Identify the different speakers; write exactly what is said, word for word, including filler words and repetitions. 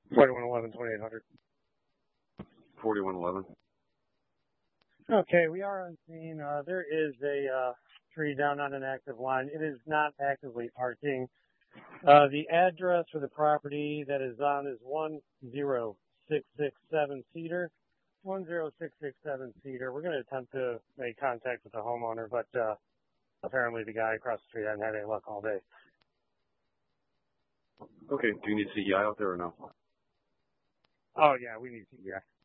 Speaker 1: forty-one eleven, twenty-eight hundred.
Speaker 2: forty-one eleven.
Speaker 1: Okay, we are on scene. Uh, there is a uh, tree down on an active line. It is not actively parking. Uh, the address for the property that is on is one zero six six seven Cedar. one zero six six seven Cedar. We're going to attempt to make contact with the homeowner, but uh, apparently the guy across the street hasn't had any luck all day.
Speaker 2: Okay, do you need C E I out there or no?
Speaker 1: Oh, yeah, we need C E I.